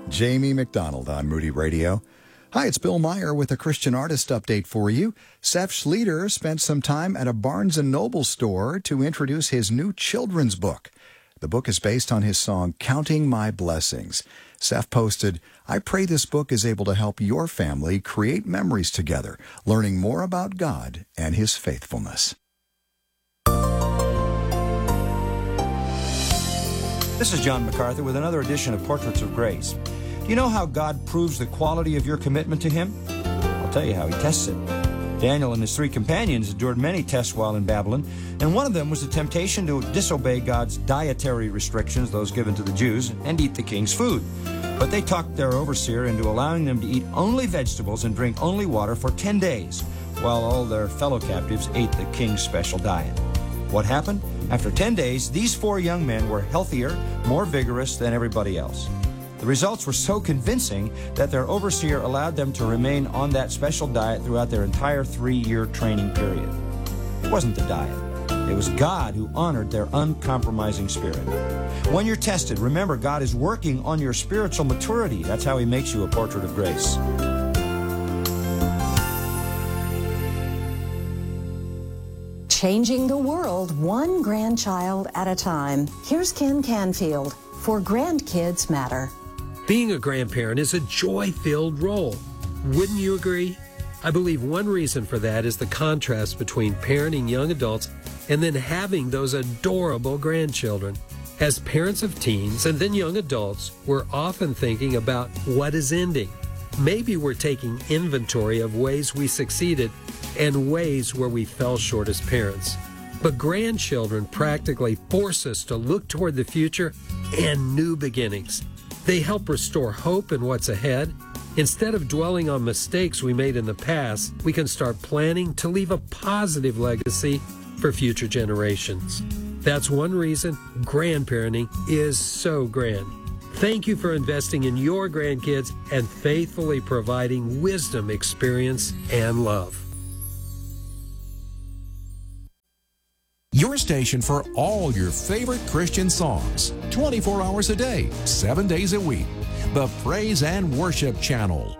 Jamie McDonald on Moody Radio. Hi, it's Bill Meyer with a Christian artist update for you. Seth Schlueter spent some time at a Barnes & Noble store to introduce his new children's book. The book is based on his song, Counting My Blessings. Seth posted, I pray this book is able to help your family create memories together, learning more about God and His faithfulness. This is John MacArthur with another edition of Portraits of Grace. Do you know how God proves the quality of your commitment to Him? I'll tell you how He tests it. Daniel and his 3 companions endured many tests while in Babylon, and one of them was the temptation to disobey God's dietary restrictions, those given to the Jews, and eat the king's food. But they talked their overseer into allowing them to eat only vegetables and drink only water for 10 days, while all their fellow captives ate the king's special diet. What happened? After 10 days, these 4 young men were healthier, more vigorous than everybody else. The results were so convincing that their overseer allowed them to remain on that special diet throughout their entire 3-year training period. It wasn't the diet. It was God who honored their uncompromising spirit. When you're tested, remember God is working on your spiritual maturity. That's how He makes you a portrait of grace. Changing the world one grandchild at a time. Here's Ken Canfield for Grandkids Matter. Being a grandparent is a joy-filled role. Wouldn't you agree? I believe one reason for that is the contrast between parenting young adults and then having those adorable grandchildren. As parents of teens and then young adults, we're often thinking about what is ending. Maybe we're taking inventory of ways we succeeded and ways where we fell short as parents. But grandchildren practically force us to look toward the future and new beginnings. They help restore hope in what's ahead. Instead of dwelling on mistakes we made in the past, we can start planning to leave a positive legacy for future generations. That's one reason grandparenting is so grand. Thank you for investing in your grandkids and faithfully providing wisdom, experience, and love. Your station for all your favorite Christian songs, 24 hours a day, 7 days a week. The Praise and Worship Channel.